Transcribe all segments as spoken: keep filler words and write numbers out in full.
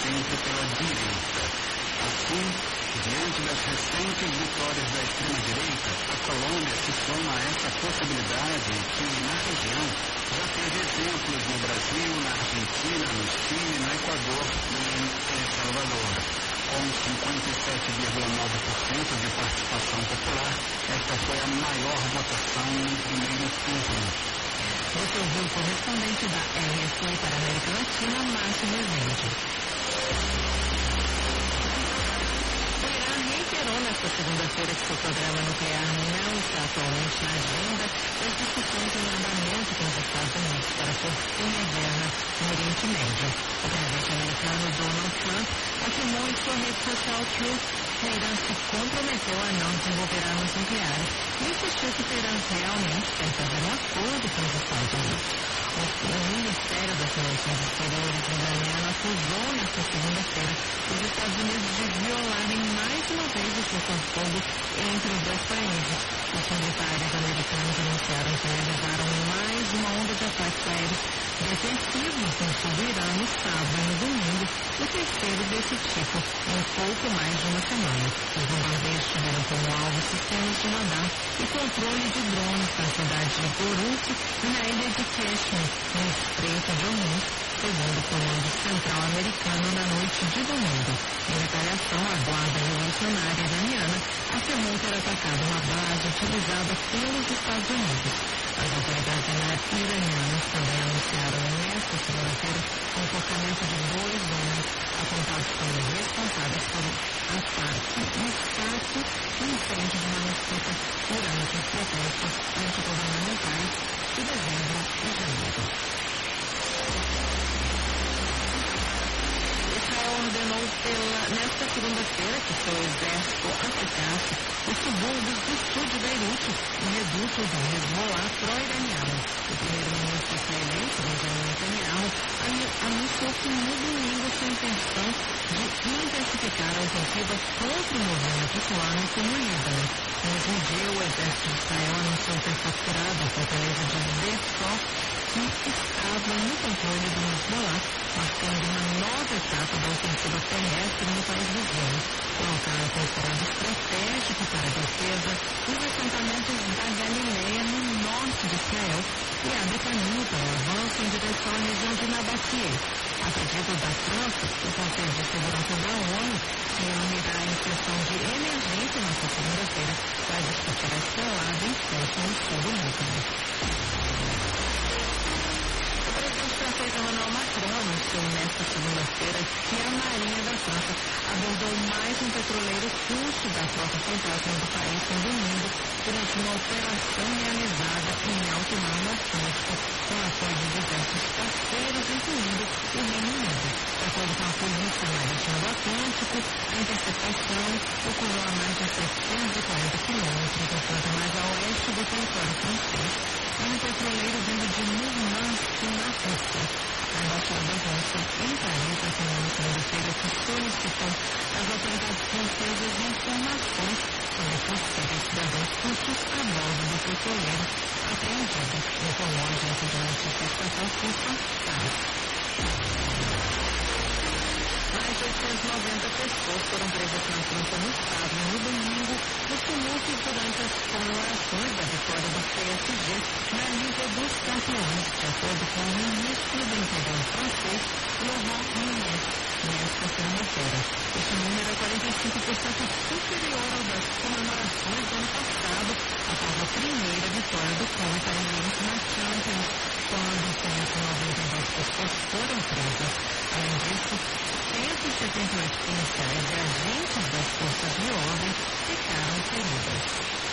sempre pela direita. Assim, diante das recentes vitórias da extrema-direita, a Colômbia se soma a essa possibilidade que, na região, já teve exemplos no Brasil, na Argentina, no Chile, no Equador e em El Salvador. Com cinquenta e sete vírgula nove por cento de participação popular, esta foi a maior votação no primeiro turno. Você ouviu o correspondente da R F I para a América Latina, Márcio Rezende. Nesta segunda-feira que seu programa nuclear não está atualmente na agenda, as discussões em andamento com os Estados Unidos para pôr fim à guerra no Oriente Médio. O presidente americano Donald Trump afirmou em sua rede social Truth que a Irã se comprometeu a não desenvolver armas nucleares e insistiu que Teherã realmente quer fazer um acordo com os Estados Unidos. O, o Ministério das Relações Exteriores iraniano acusou nesta segunda-feira os Estados Unidos de violarem mais uma vez o cessar-fogo entre os dois países. Os militares americanos anunciaram que realizaram mais uma onda de ataques aéreos defensivos no sul do Irã no sábado e no domingo, o terceiro desse tipo em pouco mais de uma semana. Os bombardeios tiveram como alvo sistemas de radar e controle de drones na cidade de Gorut e na ilha de Kashmir, no Estreito de Hormuz, segundo o Comando Central Americano na noite de domingo. Em retaliação, a Guarda Revolucionária Iraniana afirmou ter atacado uma base utilizada pelos Estados Unidos. As autoridades iranianas também anunciaram nesta segunda-feira o enforcamento de dois homens apontados como responsáveis por ataque e saque e incêndio de uma mesquita durante os protestos antigovernamentais de dezembro e janeiro. Israel ordenou pela, nesta segunda-feira que seu exército atacasse os subúrbios do sul de Beirute, um reduto do Hezbollah pró-iraniano. O primeiro-ministro israelense, Benjamin Netanyahu, anunciou que no domingo sua intenção de intensificar a ofensiva contra o movimento islâmico no Líbano. No mesmo dia, o exército de Israel anunciou ter capturado a fortaleza de Besor, que estava no controle do Hezbollah, marcando uma nova etapa da ofensiva terrestre no país vizinho. O local é considerado estratégico para a defesa dos assentamentos da Galileia, no norte de Israel, e abre caminho para o avanço em direção à região de Nabatie. A pedido da França, o Conselho de Segurança da ONU se reunirá em sessão de emergência nesta segunda-feira para discutir a escalada em curso no sul do Líbano. O presidente francês Emmanuel Macron anunciou nesta segunda-feira que a Marinha da França abordou mais um petroleiro russo da frota fantasma do país no domingo durante uma operação realizada em alto mar no Atlântico com apoio de diversos parceiros, incluindo o Reino Unido. De acordo com a Polícia Marítima do Atlântico, a interceptação ocorreu a mais de setecentos e quarenta quilômetros, enquanto mais a oeste do território francês, em um petroleiro vindo de Murmansk, na Rússia. A embaixada russa em Paris afirmou na segunda-feira que solicitou às autoridades francesas informações sobre possíveis cidadãos russos a bordo do petroleiro apreendido, informou a agência de notícias estatal russa TASS. Mais de oitocentas e noventa pessoas foram presas na França no sábado e no domingo nos tumultos durante as comemorações da vitória do P S G na Liga dos Campeões, de acordo com o ministro do Interior francês, Laurent Nunez, nesta segunda-feira. Este número é quarenta e cinco por cento superior ao das comemorações do ano passado, após a primeira vitória do clube paranaense na Champions, quando cento e noventa e dez pessoas foram presas. Além disso, cento e setenta e oito policiais e agentes das forças de ordem ficaram feridos.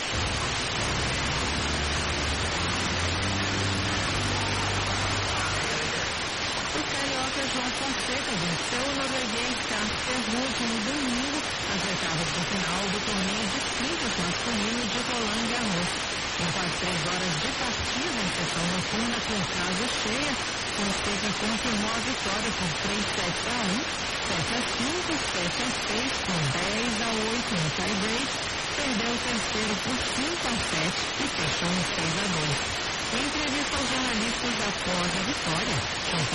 O carioca João Fonseca venceu o norueguês Casper Ruud no domingo nas oitavas de final do torneio de simples masculino de Roland Garros. Em quase três horas de partida em sessão noturna com casa cheia, Fonseca confirmou a vitória por três sets a um, sete a cinco, sete a seis, com dez a oito no tie-break, perdeu o terceiro por cinco a sete e fechou em seis a dois. Em entrevista aos jornalistas após a vitória, João